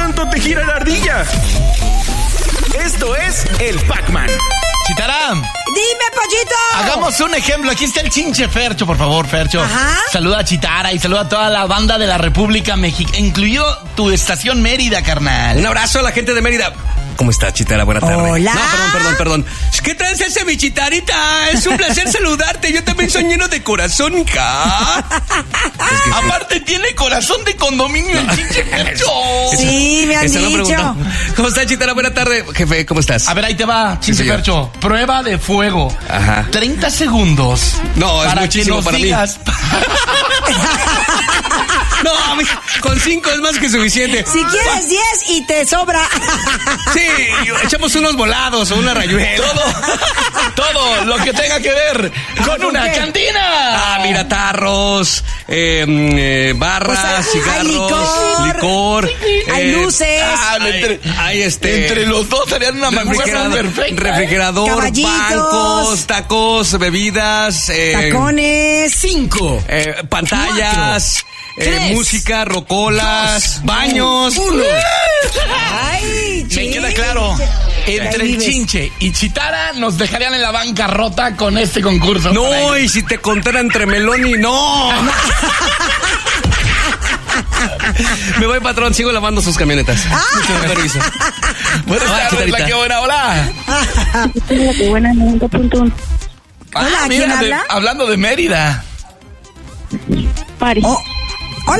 tanto te gira la ardilla? Esto es el Pac-Man. Chitara. Dime, pollito. Hagamos un ejemplo. Aquí está el chinche Fercho, por favor, Fercho. Ajá. Saluda a Chitara y saluda a toda la banda de la República Mexicana, incluido tu estación Mérida, carnal. Un abrazo a la gente de Mérida. ¿Cómo está, Chitara? Buena tarde. Hola. No, perdón. ¿Qué tal ese, mi Chitarita? Es un placer saludarte. Yo también soy lleno de corazón, hija. Aparte tiene corazón de condominio el chinche Fercho. Sí, me han Esa no dicho. pregunta. ¿Cómo está, Chitara? Buena tarde. Jefe, ¿cómo estás? A ver, ahí te va, chinche señor. Fercho. Prueba de fuego. Ajá. 30 segundos. No, es para muchísimo que nos para mí. digas. No, con 5 es más que suficiente. Si quieres 10 y te sobra. Sí, echamos unos volados o una rayuela. Todo lo que tenga que ver con una ¿qué? cantina. Ah, mira, tarros, barras, O sea, hay cigarros, licor. hay luces. Hay Entre los dos serían una mancuerna perfecta. refrigerador, Caballitos. bancos, tacos, bebidas, Tacones. 5. pantallas, 3, música, rocolas, 2, baños. 1. Ay, Me queda claro. Entre el chinche y Chitara nos dejarían en la bancarrota con este concurso. No, y si te contara entre melón y no. Me voy, patrón, sigo lavando sus camionetas. Muchas permiso. Buenas tardes, Chitarita. la que buena, hola. Buena, 90.1. Hola, ¿quién mira, habla? hablando de Mérida. Pari. Oh, hola.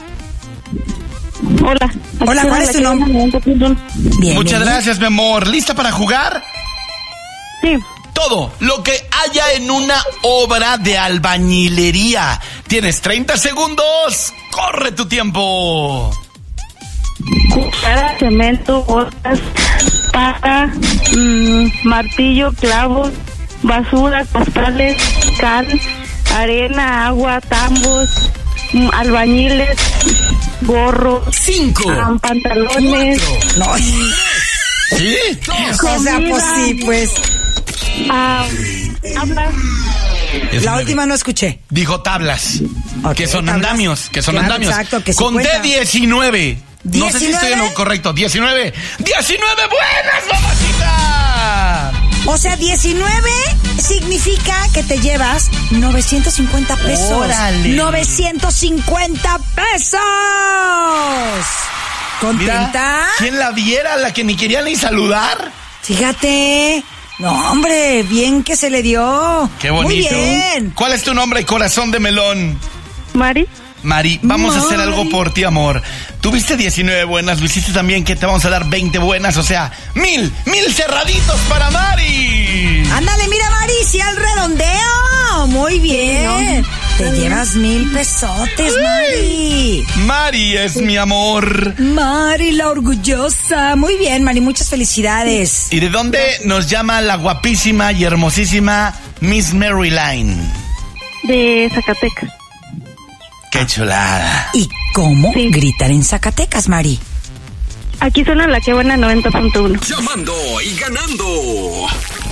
Hola. Hola, ¿cuál es tu nombre? 90.1. Bien. Muchas bien. gracias, mi amor. ¿Lista para jugar? Sí. Todo lo que haya en una obra de albañilería. Tienes 30 segundos. Corre tu tiempo. Cuchara, cemento, botas, pata, martillo, clavos, basura, costales, cal, arena, agua, tambos, albañiles, gorros, 5. pantalones, No, ¿Sí? o sea, pues sí, pues. hablas. La última no escuché. Dijo tablas. Ok, que son tablas. andamios. Que son Claro, andamios. exacto, que sí Conté cuenta. 19. No sé si estoy en lo 19. correcto. 19. ¡19 buenas, mamacita! O sea, 19 significa que te llevas 950 pesos. ¡Órale! 950 pesos. Mira, ¿Contenta? ¿quién la viera? La que ni quería ni saludar. Fíjate. No, hombre, bien que se le dio. Qué bonito. Muy bien. ¿Cuál es tu nombre, corazón de melón? Mari. Mari, vamos a hacer Mari. algo por ti, amor. Tuviste 19 buenas, lo hiciste también, que te vamos a dar 20 buenas, o sea, 1000 cerraditos para Mari. Ándale, mira, Mari, sí al redondeo. Muy bien. Te llevas 1000 pesotes, Mari. Mari es mi amor. Mari, la orgullosa. Muy bien, Mari, muchas felicidades. ¿Y de dónde nos llama la guapísima y hermosísima Miss Maryline? De Zacatecas. ¡Qué chulada! ¿Y cómo Sí. gritar en Zacatecas, Mari? Aquí suena la que buena 90.1. Llamando y ganando.